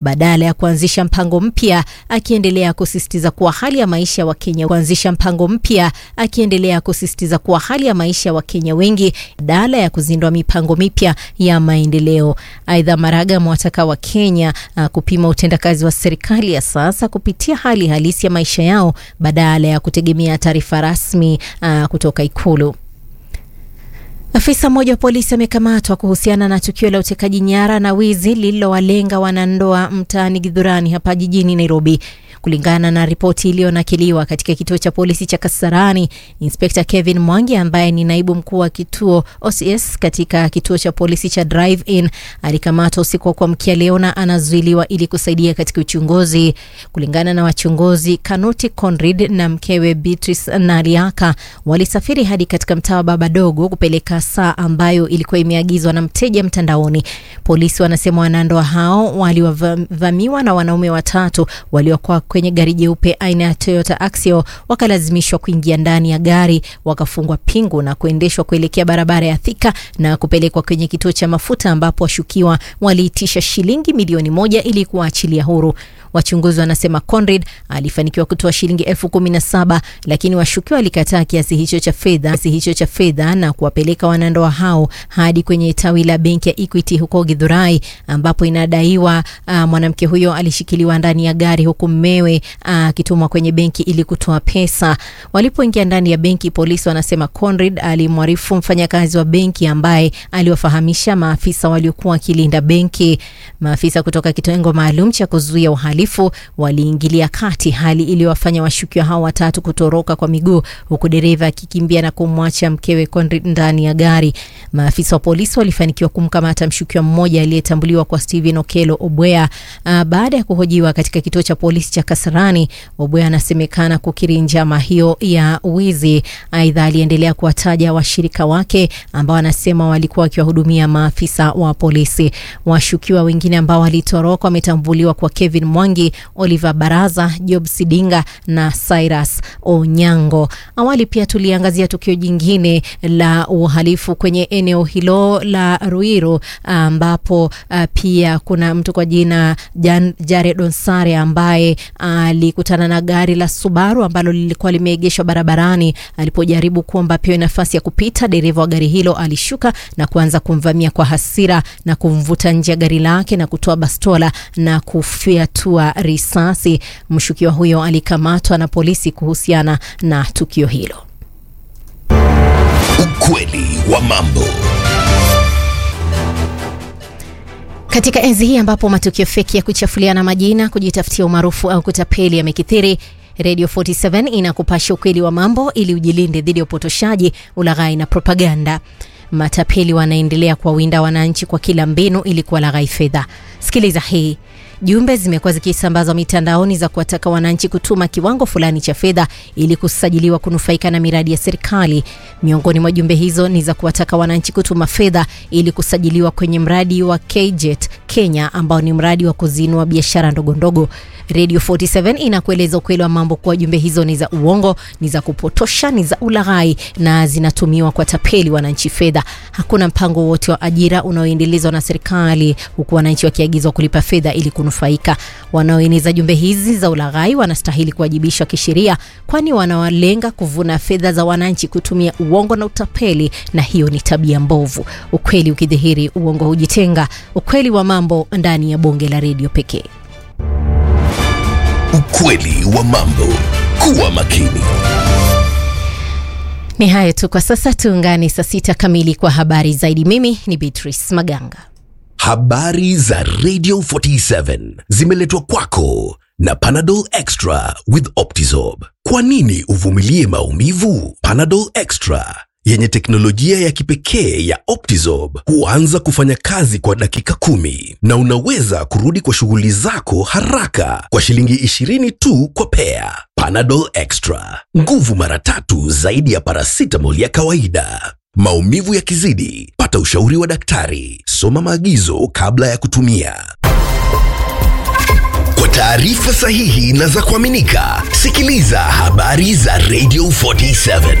badala ya kuanzisha mpango mpya, akiendelea kusisitiza kuwa hali ya maisha wa Kenya wengi badala ya kuzindua mipango mipya ya maendeleo. Aidha, Maraga mwataka wa Kenya kupima utendakazi wa serikali ya sasa kupitia hali halisi ya maisha yao badala ya kutegemea taarifa rasmi kutoka Ikulu. Afisa mmoja wa polisi amekamatwa kuhusiana na tukio la utekaji nyara na wizi lililowalenga wanandoa mtaani Githurani hapa jijini Nairobi. Kulingana na ripoti iliyonakiliwa katika kituo cha polisi cha Kasarani, Inspector Kevin Mwangi ambaye ni naibu mkuu wa kituo OCS katika kituo cha polisi cha Drive-In alikamatwa usiku wa kuamkia leo na anazuiliwa ili kusaidia katika uchunguzi. Kulingana na wachunguzi, Kanuti Conrid na mkewe Beatrice Nariaka walisafiri hadi katika mtaa wa Babadogo kupeleka saa ambayo ilikuwa imeagizwa na mteja mtandaoni. Polisi wanasema wanandoa hao waliwavamiwa na wanaume watatu waliokuwa kwenye gari jeupe aina ya Toyota Axio, wakalazimishwa kuingia ndani ya gari, wakafungwa pingu na kuendeshwa kuelekea barabara ya Thika na kupelekwa kwenye kituo cha mafuta ambapo washukiwa waliitisha shilingi milioni 1 ili kuachilia huru. Wachunguzi wanasema Conrad alifanikiwa kutoa shilingi 17,000, lakini washukiwa walikataa kiasi hicho cha fedha na kuwapeleka wanandoa hao hadi kwenye tawi la benki ya Equity huko Githurai, ambapo inadaiwa mwanamke huyo alishikiliwa ndani ya gari huku mmewe akitumwa kwenye benki ili kutoa pesa. Walipoingia ndani ya benki, polisi wanasema Conrad alimwarifu mfanyakazi wa benki ambaye aliwafahamisha maafisa waliokuwa wakilinda benki. Maafisa kutoka kitengo maalum cha kuzuia uhalifu waliingilia kati, hali iliyowafanya washukiwa hao watatu kutoroka kwa miguu huku dereva akikimbia na kumwacha mkewe Conrad ndani ya gari. Maafisa wa polisi walifanikiwa kumkamata mshukiwa mmoja aliyetambuliwa kwa Steven Okelo Obwea. Baada ya kuhojiwa katika kituo cha polisi cha Kasarani, Obwea anasemekana kukiri njama hiyo ya wizi. Aidha, aliendelea kuwataja washirika wake ambao anasema walikuwa wakiwahudumia maafisa wa polisi. Washukiwa wengine ambao walitoroka wametambuliwa kwa Kevin Mwangi, Oliver Baraza, Job Sidinga na Cyrus Onyango. Awali pia tuliangazia tukio jingine la uhalifu kwenye eneo hilo la Ruiru, ambapo pia kuna mtu kwa jina Jared Onsare ambaye alikutana na gari la Subaru ambalo lilikuwa limeegeshwa barabarani. Alipojaribu kuomba pewe nafasi ya kupita, dereva wa gari hilo alishuka na kuanza kumvamia kwa hasira na kumvuta nje ya gari lake na kutoa bastola na kufyatua risasi. Mshukiwa huyo alikamatwa na polisi kuhusiana na tukio hilo. Ukweli wa mambo. Katika enzi hii ambapo matukio feki ya kuchafuliana majina, kujitafutia umaarufu au kutapeli yamekithiri, Radio 47 inakupasha ukweli wa mambo ili ujilinde dhidi ya upotoshaji, ulaghai na propaganda. Matapeli wanaendelea kuwawinda wananchi kwa kila mbinu ili kuwalaghai fedha. Sikiliza hii. Jumbe zimekuwa zikisambazwa mitandaoni za kuwataka wananchi kutuma kiwango fulani cha fedha ili kusajiliwa kunufaika na miradi ya serikali. Miongoni mwa jumbe hizo ni za kuwataka wananchi kutuma fedha ili kusajiliwa kwenye mradi wa KJET Kenya, ambao ni mradi wa kuzinua biashara ndogo ndogo. Radio 47 inakueleza ukweli wa mambo kwa jumbe hizo ni za uongo, ni za kupotosha, ni za ulaghai na zinatumiwa kwa tapeli wananchi fedha. Hakuna mpango wote wa ajira unaoendelezwa na serikali huku wananchi wakiagizwa kulipa fedha ili kunufaika. Wanaoeneza jumbe hizi za ulaghai wanastahili kuwajibishwa kisheria, kwani wanawalenga kuvuna fedha za wananchi kutumia uongo na utapeli, na hiyo ni tabia mbovu. Ukweli ukidhihiri, uongo hujitenga. Ukweli wa mambo ndani ya bonge la radio pekee. Ukweli wa mambo. Kuwa makini. Ni hayo tu kwa sasa, tuungane saa 6 kamili kwa habari zaidi. Mimi ni Beatrice Maganga. Habari za Radio 47 zimeletwa kwako na Panadol Extra with Optizorb. Kwa nini uvumilie maumivu? Panadol Extra yenye teknolojia ya kipekee ya Optizorb huanza kufanya kazi kwa dakika 10 na unaweza kurudi kwa shughuli zako haraka kwa shilingi 20 tu kwa pea. Panadol Extra, nguvu mara 3 zaidi ya paracetamol ya kawaida. Maumivu yakizidi, pata ushauri wa daktari. Soma maagizo kabla ya kutumia. Kwa taarifa sahihi na za kuaminika, sikiliza habari za Radio 47.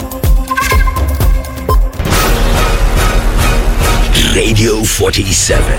Radio 47.